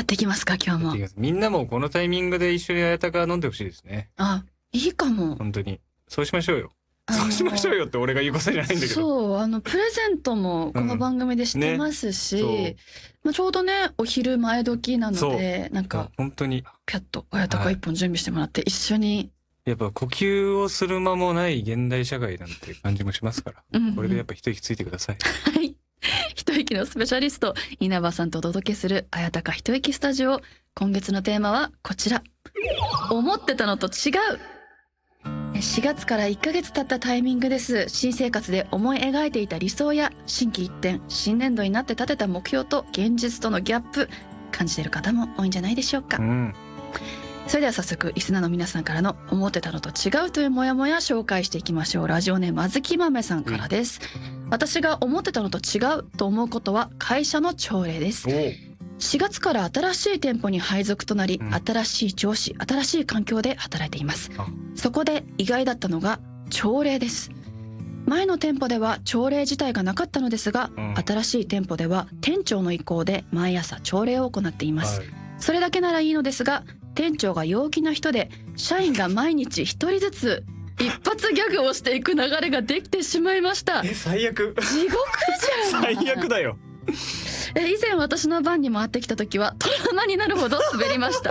ってきますか今日も。 みんなもこのタイミングで一緒に綾鷹飲んでほしいですね。 あ、いいかも。 本当にそうしましょうよ。そうしましょうよって俺が言うことじゃないんだけど。 そうプレゼントもこの番組でしてますし、まあ、ちょうどねお昼前時なのでなんか本当にピャッと綾鷹一本準備してもらって一緒に、 やっぱ呼吸をする間もない現代社会なんて感じもしますから、これでやっぱ一息ついてください。 はい、一息のスペシャリスト稲葉さんとお届けする綾鷹一息スタジオ。今月のテーマはこちら。思ってたのと違う。4月から1ヶ月経ったタイミングです。新生活で思い描いていた理想や心機一転、新年度になって立てた目標と現実とのギャップ感じている方も多いんじゃないでしょうか。それでは早速リスナーの皆さんからの思ってたのと違うというモヤモヤ紹介していきましょう。ラジオネームあずきまめさんからです。私が思ってたのと違うと思うことは会社の朝礼です。4月から新しい店舗に配属となり、新しい上司、新しい環境で働いています。そこで意外だったのが朝礼です。前の店舗では朝礼自体がなかったのですが、新しい店舗では店長の意向で毎朝朝礼を行っています。それだけならいいのですが、店長が陽気な人で社員が毎日一人ずつ一発ギャグをしていく流れができてしまいました。 最悪。 地獄じゃん。 最悪だよ。 以前私の番に回ってきた時はトラウマになるほど滑りました。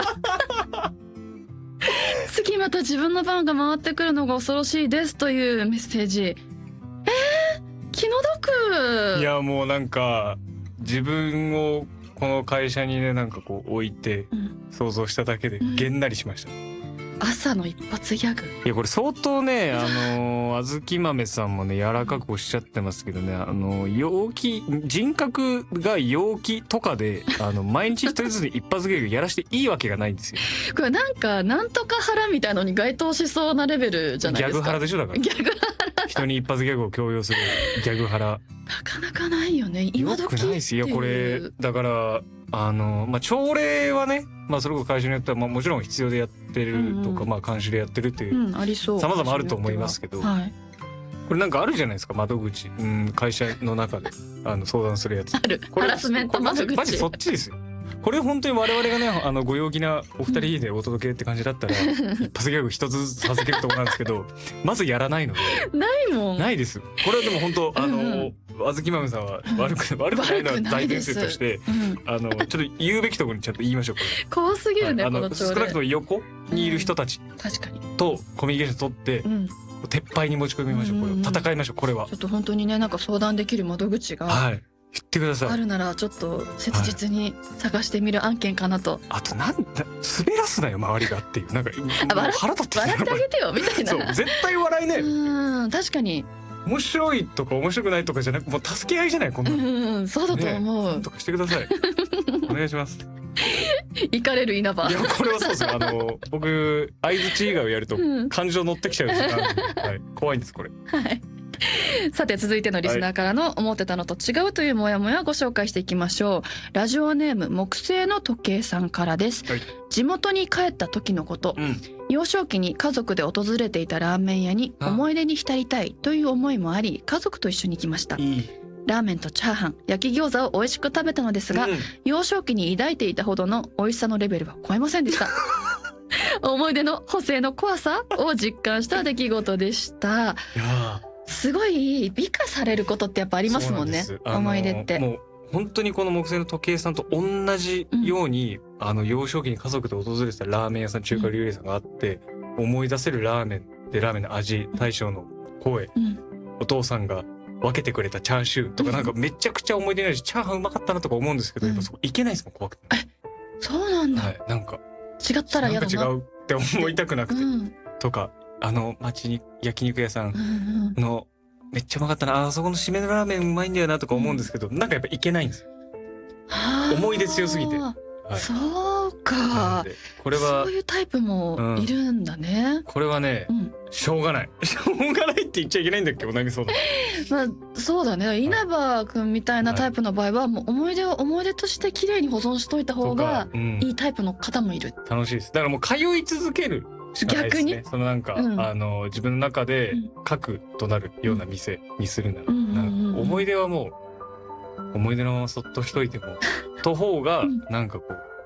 次また自分の番が回ってくるのが恐ろしいですというメッセージ。気の毒。 いやもうなんか自分をこの会社にねなんかこう置いて想像しただけでげんなりしました。 朝の一発ギャグ。 いやこれ相当ねあずき豆さんもね柔らかくおっしゃってますけどね、陽気人格が陽気とかで毎日一人ずつ一発ギャグやらしていいわけがないんですよ。 これなんかなんとか腹みたいのに該当しそうなレベルじゃないですか。 ギャグ腹でしょだから。 ギャグ腹。 人に一発ギャグを強要するギャグ腹。 なかなかないよね。今時よくないですよこれ。だから朝礼はね、それこそ会社によってはもちろん必要でやってるとか、監修でやってるっていうありそう。 様々あると思いますけど、これなんかあるじゃないですか窓口、会社の中で相談するやつ。 ある。ハラスメント窓口。 マジそっちですよ。これ本当に我々がねご陽気なお二人でお届けって感じだったら、一発ギャグ一つずつ授けるところなんですけどまずやらないので。 ないもん。 ないです。これはでも本当あずきまめさんは悪くないのは大前提として、ちょっと言うべきところにちゃんと言いましょう。これ怖すぎるね、この朝礼。 少なくとも横にいる人たちとコミュニケーション取って、撤廃に持ち込みましょう。これを戦いましょう。これはちょっと本当にねなんか相談できる窓口が言ってください。 あるならちょっと切実に探してみる案件かなと。 あと滑らすなよ周りがっていうなんか腹立って笑ってあげてよみたいな。 そう絶対笑いね。 確かに面白いとか面白くないとかじゃなくもう助け合いじゃないこんなの。 そうだと思う。 なんとかしてください。お願いします。 行かれる稲葉。 いやこれはそうですよ。僕相槌以外をやると感情乗ってきちゃうんですよ。怖いんですこれ。 さて続いてのリスナーからの思ってたのと違うというモヤモヤご紹介していきましょう。ラジオネーム木製の時計さんからです。地元に帰った時のこと、幼少期に家族で訪れていたラーメン屋に思い出に浸りたいという思いもあり家族と一緒に行きました。ラーメンとチャーハン、焼き餃子を美味しく食べたのですが、幼少期に抱いていたほどの美味しさのレベルは超えませんでした。思い出の補正の怖さを実感した出来事でした。すごい美化されることってやっぱありますもんね。思い出ってもう本当にこの木製の時計さんと同じように、幼少期に家族で訪れてたラーメン屋さん、中華料理屋さんがあって、思い出せるラーメンでラーメンの味、大将の声、お父さんが分けてくれたチャーシューとかなんかめちゃくちゃ思い出になるし、チャーハンうまかったなとか思うんですけど、やっぱそこいけないですもん怖くて。 そうなんだ。 なんか違ったら嫌だな。 なんか違うって思いたくなくて、とか町に焼肉屋さんのめっちゃうまかったな、あそこの締めのラーメンうまいんだよなとか思うんですけど、なんかやっぱいけないんです。思い出強すぎて。 そうか。 これはそういうタイプもいるんだね。 これはね、しょうがない。しょうがないって言っちゃいけないんだっけ、お悩み相談。 そうだね。稲葉くんみたいなタイプの場合はもう思い出を思い出として綺麗に保存しといた方がいいタイプの方もいる。 楽しいです。だからもう通い続けるしかないですね。逆にそのなんか、自分の中で核となるような店にするなら、思い出はもう思い出のままそっとしといてもと方がなんかこう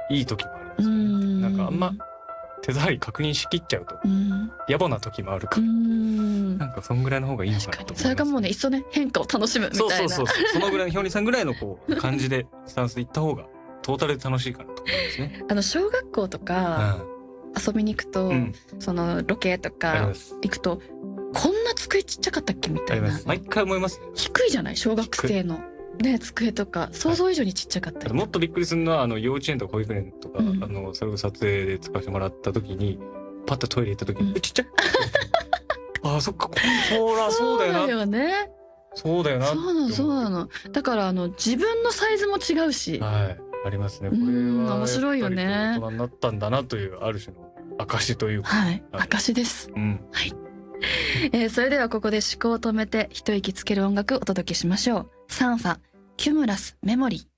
いい時もありますよね。なんかあんま手触り確認しきっちゃうと野暮な時もあるから、なんかそんぐらいの方がいいのかなと思います。 それがもうねいっそね変化を楽しむみたいな。 そうそのぐらいのひょうりさんぐらいのこう感じでスタンスでいった方がトータルで楽しいかなと思いますね。 小学校とか遊びに行くと、そのロケとか行くとこんな机ちっちゃかったっけみたいな。 毎回思います。 低いじゃない小学生の。ね、机とか想像以上にちっちゃかったり、 もっとびっくりするのは幼稚園とか保育園とか、それを撮影で使わせてもらった時にパッとトイレ行った時にちっちゃいあそっかそうだよな。そうだよね。そうだよな。そうなの。だから自分のサイズも違うし、ありますね。これは面白いよね。 大人になったんだなというある種の証というか、 証です。はい。それではここで思考を止めて一息つける音楽をお届けしましょう。サンファキュムラスメモリー。